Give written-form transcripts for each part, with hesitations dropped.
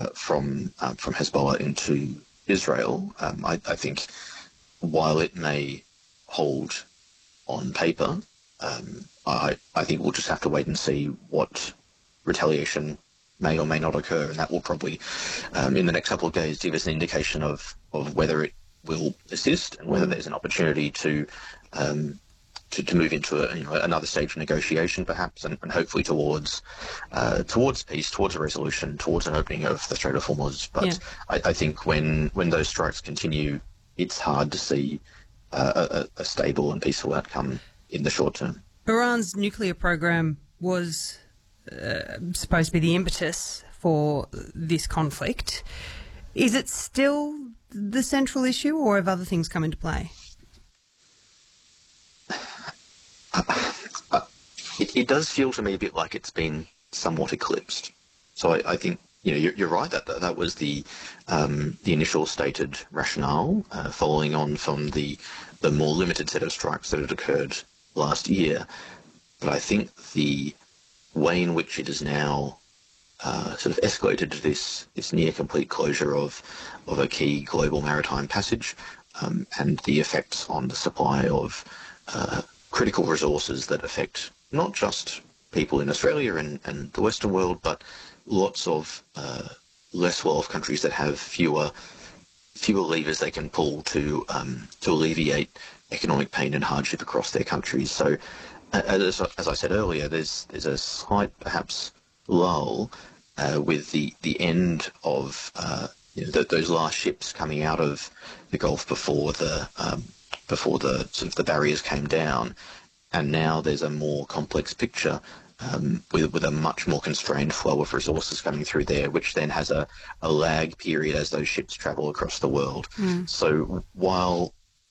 from Hezbollah into Israel. I think while it may hold on paper, I think we'll just have to wait and see what retaliation may or may not occur, and that will probably, in the next couple of days, give us an indication of whether it will persist and whether there's an opportunity to move into another stage of negotiation, perhaps, and hopefully towards peace, towards a resolution, towards an opening of the Strait of Hormuz. But I think when those strikes continue, it's hard to see a stable and peaceful outcome in the short term. Iran's nuclear program was supposed to be the impetus for this conflict. Is it still the central issue, or have other things come into play? It does feel to me a bit like it's been somewhat eclipsed. So I think you're right that was the initial stated rationale, following on from the more limited set of strikes that had occurred last year. But I think the way in which it is now sort of escalated to this near complete closure of a key global maritime passage, and the effects on the supply of critical resources that affect not just people in Australia and the Western world, but lots of less well-off countries that have fewer levers they can pull to alleviate economic pain and hardship across their countries. So, as I said earlier, there's a slight perhaps lull with the end of those last ships coming out of the Gulf before the sort of the barriers came down, and now there's a more complex picture with a much more constrained flow of resources coming through there, which then has a lag period as those ships travel across the world. So while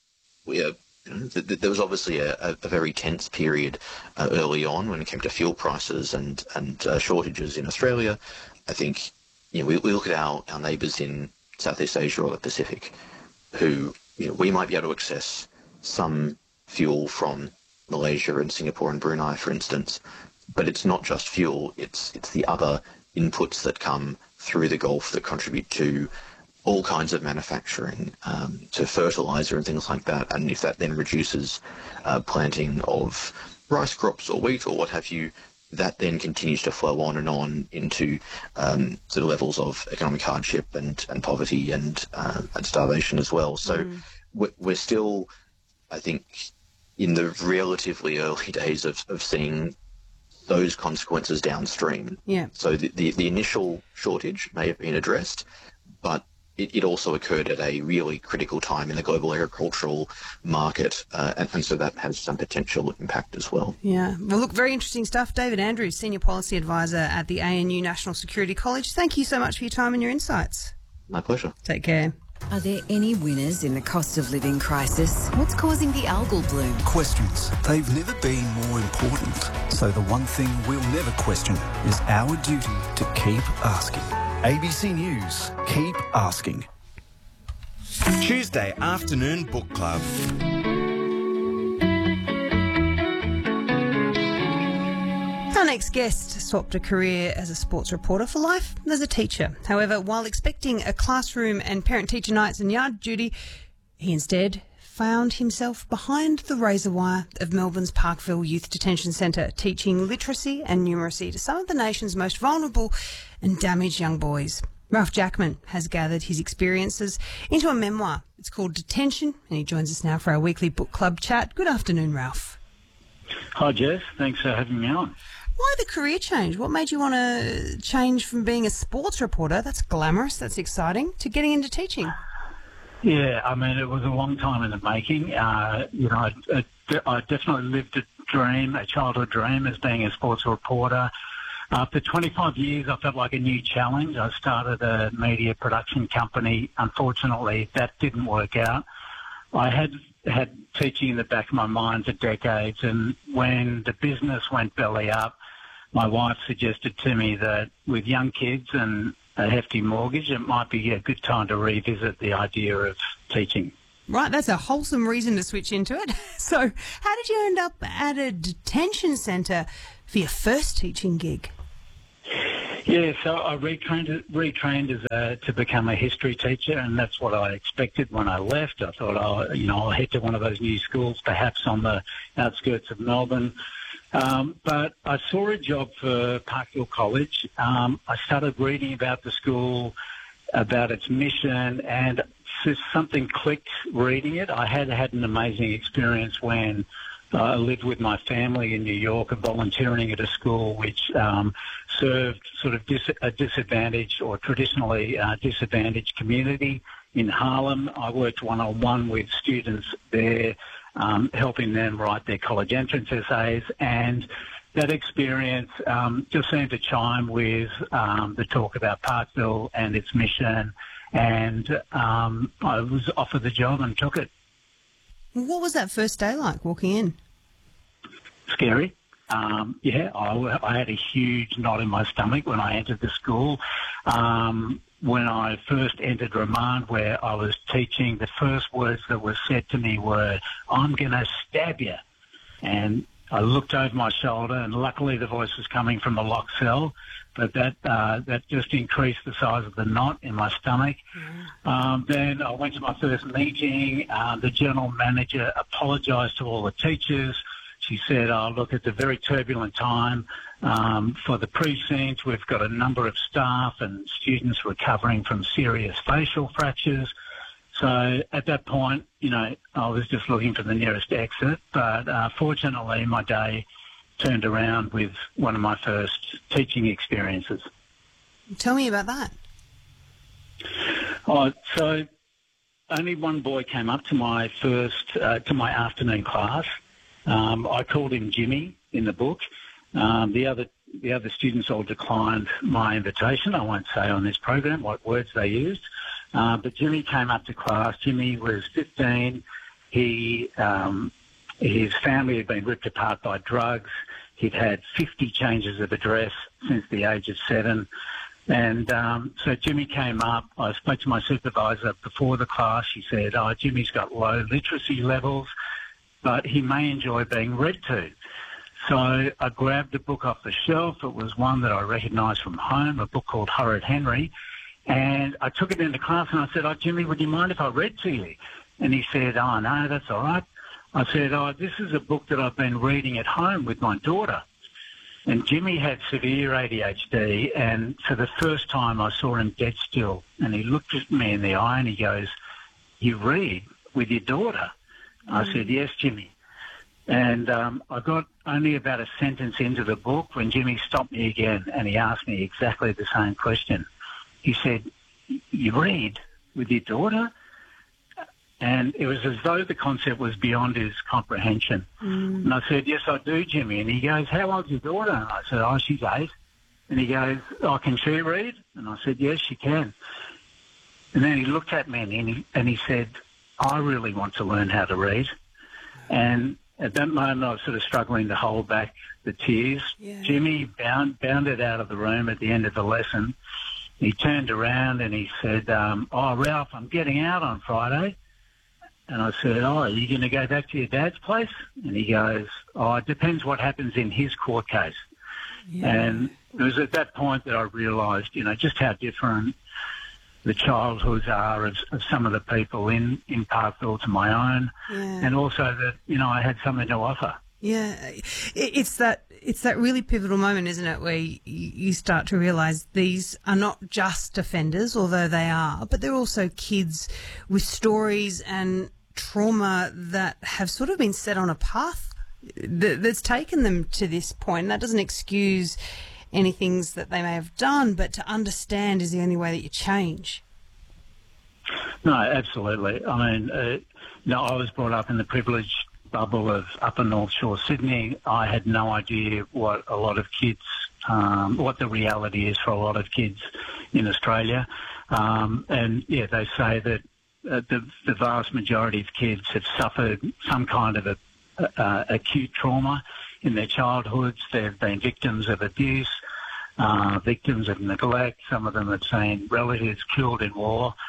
there was obviously a very tense period early on when it came to fuel prices and shortages in Australia, I think we look at our neighbours in Southeast Asia or the Pacific, who we might be able to access some fuel from Malaysia and Singapore and Brunei, for instance, but it's not just fuel, it's the other inputs that come through the Gulf that contribute to all kinds of manufacturing, to fertilizer and things like that. And if that then reduces planting of rice crops or wheat or what have you, that then continues to flow on into sort of levels of economic hardship and poverty and starvation as well. So we're still, I think, in the relatively early days of seeing those consequences downstream. Yeah. So the initial shortage may have been addressed, but it also occurred at a really critical time in the global agricultural market, and so that has some potential impact as well. Yeah. Well, look, very interesting stuff. David Andrews, Senior Policy Advisor at the ANU National Security College. Thank you so much for your time and your insights. My pleasure. Take care. Are there any winners in the cost of living crisis? What's causing the algal bloom? Questions. They've never been more important. So the one thing we'll never question is our duty to keep asking. ABC News. Keep asking. Tuesday afternoon book club. Our next guest swapped a career as a sports reporter for life as a teacher. However, while expecting a classroom and parent-teacher nights and yard duty, he instead found himself behind the razor wire of Melbourne's Parkville Youth Detention Centre, teaching literacy and numeracy to some of the nation's most vulnerable and damaged young boys. Ralph Jackman has gathered his experiences into a memoir. It's called Detention, and he joins us now for our weekly book club chat. Good afternoon, Ralph. Hi, Jess. Thanks for having me on. Why the career change? What made you want to change from being a sports reporter, that's glamorous, that's exciting, to getting into teaching? Yeah, I mean, it was a long time in the making. I definitely lived a dream, a childhood dream, as being a sports reporter. After 25 years, I felt like a new challenge. I started a media production company. Unfortunately, that didn't work out. I had teaching in the back of my mind for decades, and when the business went belly up, my wife suggested to me that with young kids and a hefty mortgage, it might be a good time to revisit the idea of teaching. Right, that's a wholesome reason to switch into it. So how did you end up at a detention centre for your first teaching gig? Yeah, so I retrained to become a history teacher, and that's what I expected when I left. I thought, I'll head to one of those new schools, perhaps on the outskirts of Melbourne. But I saw a job for Parkville College. I started reading about the school, about its mission, and just something clicked reading it. I had an amazing experience when I lived with my family in New York and volunteering at a school which served sort of a disadvantaged or traditionally disadvantaged community in Harlem. I worked one-on-one with students there, helping them write their college entrance essays, and that experience just seemed to chime with the talk about Parkville and its mission, and I was offered the job and took it. What was that first day like, walking in? Scary. I had a huge knot in my stomach when I entered the school. When I first entered Remand, where I was teaching, the first words that were said to me were, "I'm going to stab you." And I looked over my shoulder, and luckily the voice was coming from a locked cell, but that just increased the size of the knot in my stomach. Then I went to my first meeting. The general manager apologised to all the teachers. She said, look, it's a very turbulent time for the precinct. We've got a number of staff and students recovering from serious facial fractures. So at that point, I was just looking for the nearest exit. But fortunately, my day turned around with one of my first teaching experiences. Tell me about that. So only one boy came up to my afternoon class. I called him Jimmy in the book. The other students all declined my invitation. I won't say on this program what words they used. But Jimmy came up to class. Jimmy was 15. His family had been ripped apart by drugs. He'd had 50 changes of address since the age of 7. And so Jimmy came up. I spoke to my supervisor before the class. She said, Jimmy's got low literacy levels, but he may enjoy being read to. So I grabbed a book off the shelf. It was one that I recognised from home, a book called Horrid Henry. And I took it into class and I said, Jimmy, would you mind if I read to you? And he said, no, that's all right. I said, this is a book that I've been reading at home with my daughter. And Jimmy had severe ADHD, and for the first time I saw him dead still. And he looked at me in the eye and he goes, "You read with your daughter?" I said, "Yes, Jimmy." And I got only about a sentence into the book when Jimmy stopped me again and he asked me exactly the same question. He said, "You read with your daughter?" And it was as though the concept was beyond his comprehension. And I said, "Yes, I do, Jimmy." And he goes, "How old's your daughter?" And I said, "She's 8. And he goes, "Can she read?" And I said, "Yes, she can." And then he looked at me and he said, "I really want to learn how to read." And at that moment, I was sort of struggling to hold back the tears. Yeah. Jimmy bounded out of the room at the end of the lesson. He turned around and he said, "Ralph, I'm getting out on Friday." And I said, "Are you going to go back to your dad's place?" And he goes, "It depends what happens in his court case." Yeah. And it was at that point that I realised, just how different the childhoods are of some of the people in Parkville to my own, and also that, I had something to offer. Yeah, it's that really pivotal moment, isn't it, where you start to realise these are not just offenders, although they are, but they're also kids with stories and trauma that have sort of been set on a path that's taken them to this point. And that doesn't excuse any things that they may have done, but to understand is the only way that you change. No, absolutely. I mean, I was brought up in the privileged bubble of Upper North Shore, Sydney. I had no idea what a lot of kids, what the reality is for a lot of kids in Australia. They say that the vast majority of kids have suffered some kind of acute trauma in their childhoods. They've been victims of abuse, victims of neglect. Some of them have seen relatives killed in war.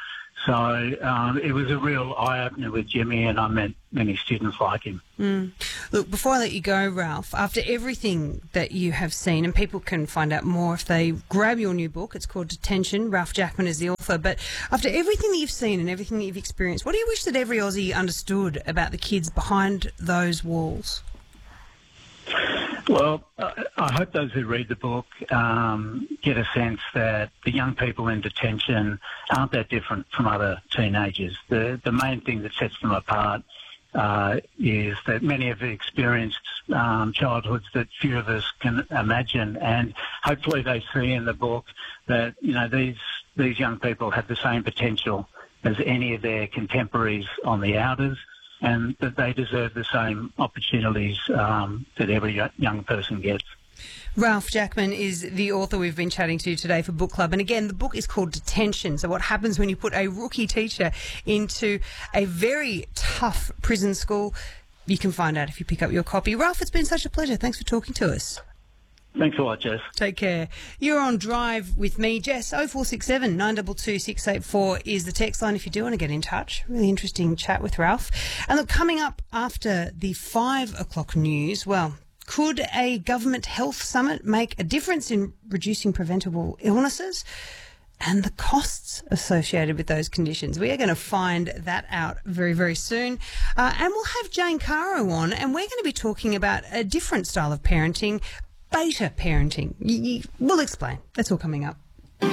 So it was a real eye-opener with Jimmy, and I met many students like him. Look, before I let you go, Ralph, after everything that you have seen, and people can find out more if they grab your new book, it's called Detention, Ralph Jackman is the author, but after everything that you've seen and everything that you've experienced, what do you wish that every Aussie understood about the kids behind those walls? Well, I hope those who read the book get a sense that the young people in detention aren't that different from other teenagers. The main thing that sets them apart is that many have experienced childhoods that few of us can imagine, and hopefully they see in the book that, you know, these young people have the same potential as any of their contemporaries on the outers, and that they deserve the same opportunities that every young person gets. Ralph Jackman is the author we've been chatting to today for Book Club. And again, the book is called Detention. So what happens when you put a rookie teacher into a very tough prison school? You can find out if you pick up your copy. Ralph, it's been such a pleasure. Thanks for talking to us. Thanks a lot, Jess. Take care. You're on Drive with me, Jess. 0467 922 684 is the text line if you do want to get in touch. Really interesting chat with Ralph. And look, coming up after the 5 o'clock news, well, could a government health summit make a difference in reducing preventable illnesses and the costs associated with those conditions? We are going to find that out very, very soon. And we'll have Jane Caro on, and we're going to be talking about a different style of parenting, beta parenting. We'll explain. That's all coming up.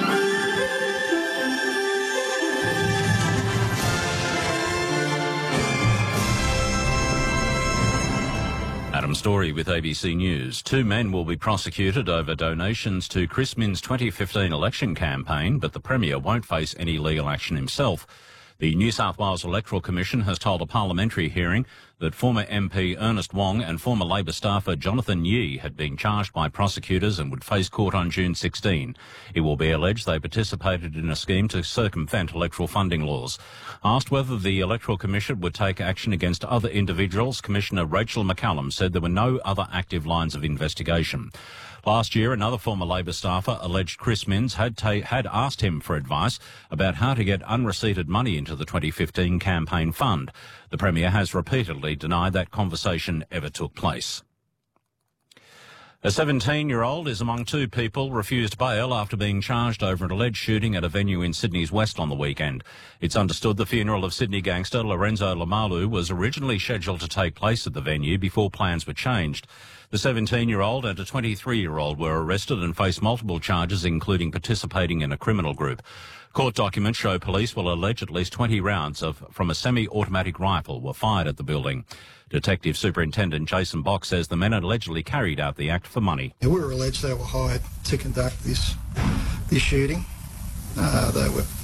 Adam Story with ABC News. 2 men will be prosecuted over donations to Chris Minns' 2015 election campaign, but the Premier won't face any legal action himself. The New South Wales Electoral Commission has told a parliamentary hearing that former MP Ernest Wong and former Labor staffer Jonathan Yee had been charged by prosecutors and would face court on June 16. It will be alleged they participated in a scheme to circumvent electoral funding laws. Asked whether the Electoral Commission would take action against other individuals, Commissioner Rachel McCallum said there were no other active lines of investigation. Last year, another former Labor staffer alleged Chris Minns had asked him for advice about how to get unreceipted money into the 2015 campaign fund. The Premier has repeatedly denied that conversation ever took place. A 17-year-old is among 2 people refused bail after being charged over an alleged shooting at a venue in Sydney's West on the weekend. It's understood the funeral of Sydney gangster Lorenzo Lamalu was originally scheduled to take place at the venue before plans were changed. The 17-year-old and a 23-year-old were arrested and face multiple charges, including participating in a criminal group. Court documents show police will allege at least 20 rounds from a semi-automatic rifle were fired at the building. Detective Superintendent Jason Box says the men allegedly carried out the act for money. We were alleged they were hired to conduct this shooting. They were